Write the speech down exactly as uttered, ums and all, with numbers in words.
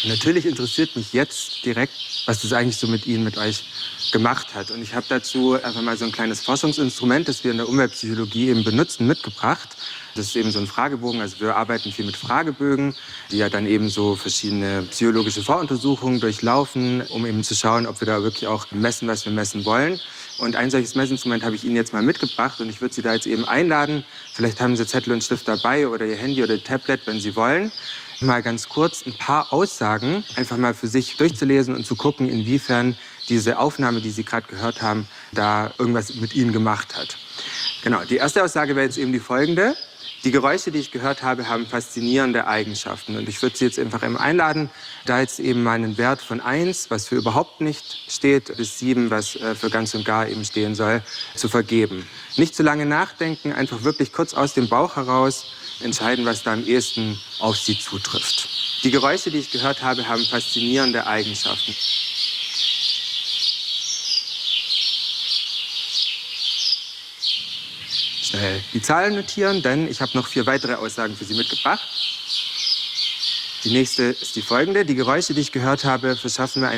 Natürlich interessiert mich jetzt direkt, was das eigentlich so mit Ihnen, mit euch gemacht hat. Und ich habe dazu einfach mal so ein kleines Forschungsinstrument, das wir in der Umweltpsychologie eben benutzen, mitgebracht. Das ist eben so ein Fragebogen. Also wir arbeiten viel mit Fragebögen, die ja dann eben so verschiedene psychologische Voruntersuchungen durchlaufen, um eben zu schauen, ob wir da wirklich auch messen, was wir messen wollen. Und ein solches Messinstrument habe ich Ihnen jetzt mal mitgebracht und ich würde Sie da jetzt eben einladen. Vielleicht haben Sie Zettel und Stift dabei oder Ihr Handy oder Ihr Tablet, wenn Sie wollen. Mal ganz kurz ein paar Aussagen einfach mal für sich durchzulesen und zu gucken, inwiefern diese Aufnahme, die Sie gerade gehört haben, da irgendwas mit Ihnen gemacht hat. Genau, die erste Aussage wäre jetzt eben die folgende. Die Geräusche, die ich gehört habe, haben faszinierende Eigenschaften. Und ich würde Sie jetzt einfach eben einladen, da jetzt eben mal einen Wert von eins, was für überhaupt nicht steht, bis sieben, was für ganz und gar eben stehen soll, zu vergeben. Nicht zu lange nachdenken, einfach wirklich kurz aus dem Bauch heraus entscheiden, was da am ehesten auf Sie zutrifft. Die Geräusche, die ich gehört habe, haben faszinierende Eigenschaften. Schnell die Zahlen notieren, denn ich habe noch vier weitere Aussagen für Sie mitgebracht. Die nächste ist die folgende. Die Geräusche, die ich gehört habe, verschaffen mir ein